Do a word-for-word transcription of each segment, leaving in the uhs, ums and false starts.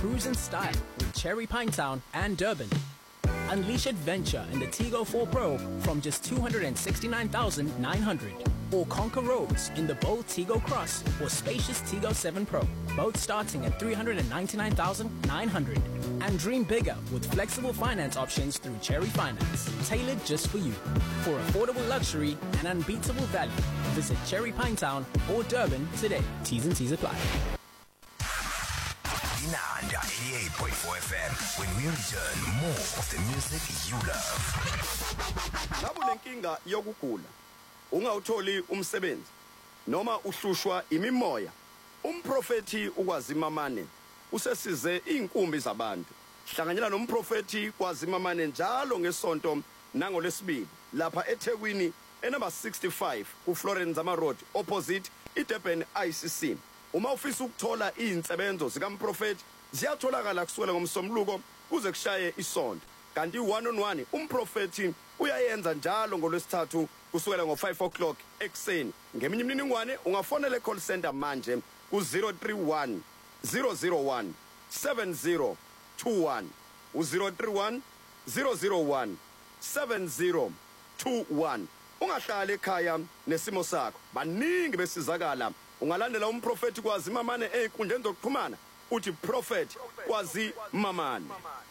Cruise in style with Cherry Pine Town and Durban. Unleash adventure in the Tigo four Pro from just two hundred sixty-nine thousand nine hundred. Or conquer roads in the bold Tigo Cross or spacious Tigo seven Pro, both starting at three hundred ninety-nine thousand nine hundred. And dream bigger with flexible finance options through Cherry Finance, tailored just for you. For affordable luxury and unbeatable value, visit Cherry Pine Town or Durban today. T's and C's apply. Inanda eighty-eight point four F M, when we return, more of the music you love. Nabulenkinga yokugula ungawutholi umsebenzi noma uhlushwa imimoya, umprofeti ukwazimamane usesize inkumbi zabantu. Hlanganyela nomprofeti kwazimamane njalo ngesonto nangolesibili lapha eThekwini enumber sixty-five ku Florence Zama Road opposite iDurban I C C. Uma ufisa ukuthola izinsebenzo zikaMprofeti ziyatholakala kusukela ngomsombuluko kuze kushaye isonto. Kanti one on one umprofeti uyayenza njalo ngolwesithathu kusukela ngo five o'clock ekseni. Ngeminye imininingwane ungafonela call center manje ku zero three one zero zero one seven zero two one u zero three one zero zero one seven zero two one. Ungahlala ekhaya nesimo sakho. Baningi besizakala. Ungalandela umprofeti kwazimamane einkundleni zokuxhumana uthi prophet kwazimamane.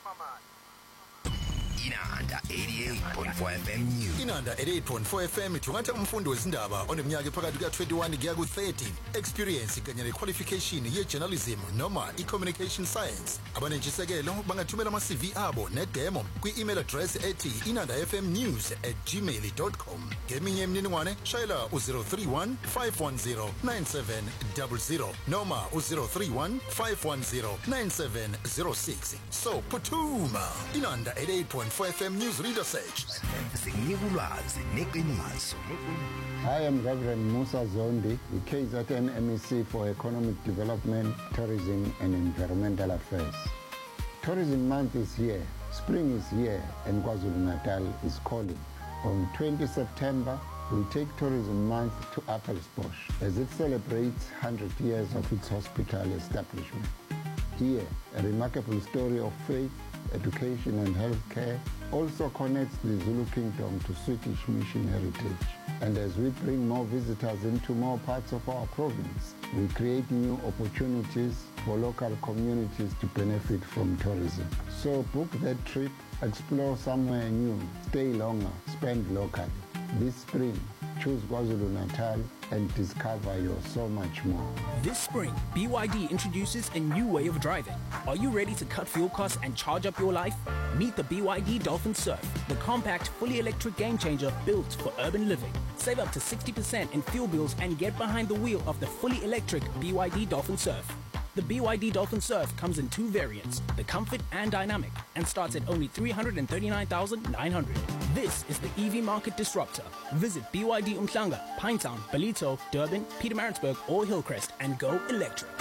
Inanda eighty-eight point four F M News. Inanda eighty-eight point four F M thungatha umfundi wezindaba oneminyaka ephakathi kuya twenty-one kuya ku thirty, experience kanye ne qualification ye journalism noma i communication science. Abanentshisekelo bangathumela ama C V abo ne demo kwi email address ethi inandafmnews at gmail dot com. Ngeminye imininingwane shayela u zero three one five one zero nine seven zero zero noma u zero three one five one zero nine seven zero six. So putuma Inanda eighty-eight point four F M News Reader Search. Singulwazi neqiniso. I am Reverend Musa Zondi, the K Z N M E C for Economic Development, Tourism and Environmental Affairs. Tourism Month is here, spring is here, and KwaZulu-Natal is calling. On twentieth September, we'll take Tourism Month to Appelsbosch as it celebrates one hundred years of its hospital establishment. Here, a remarkable story of faith, education and healthcare also connects the Zulu Kingdom to Swedish mission heritage. And as we bring more visitors into more parts of our province, we create new opportunities for local communities to benefit from tourism. So book that trip, explore somewhere new, stay longer, spend locally. This spring, choose KwaZulu-Natal and discover your so much more. This spring, B Y D introduces a new way of driving. Are you ready to cut fuel costs and charge up your life? Meet the B Y D Dolphin Surf, the compact, fully electric game changer built for urban living. Save up to sixty percent in fuel bills and get behind the wheel of the fully electric B Y D Dolphin Surf. The B Y D Dolphin Surf comes in two variants, the Comfort and Dynamic, and starts at only three hundred thirty-nine thousand nine hundred. This is the E V market disruptor. Visit B Y D Umhlanga, Pinetown, Ballito, Durban, Pietermaritzburg, or Hillcrest and go electric.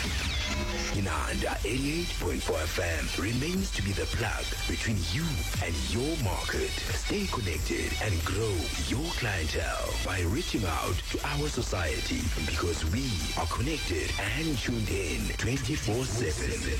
Inanda eighty-eight point four F M remains to be the plug between you and your market. Stay connected and grow your clientele by reaching out to our society, because we are connected and tuned in twenty-four seven.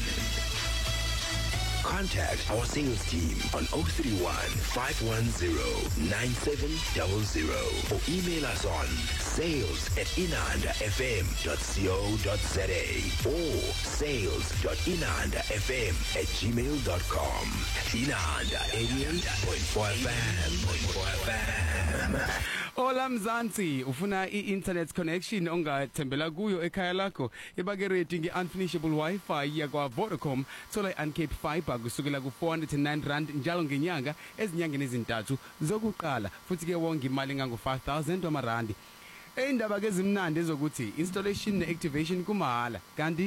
Contact our sales team on zero three one five one zero nine seven zero zero or email us on sales at inanda f m dot co dot za or sales dot inanda f m at gmail dot com. Inanda eighty-eight point four F M. Ola Mzansi, ufuna i-internet connection ongathembela kuyo ekhaya lakho, ibake rating i-unfinishable Wi-Fi yakwa Vodacom, thola i-Uncapped Fiber kusukela ku four hundred nine rand njalo ngenyanga ezinyangeni ezintathu zokuqala, futhi ke wonke imali ngango five thousand wamarandi. Eyindaba ke ezimnandi ezokuthi installation ne activation kumahala, kanti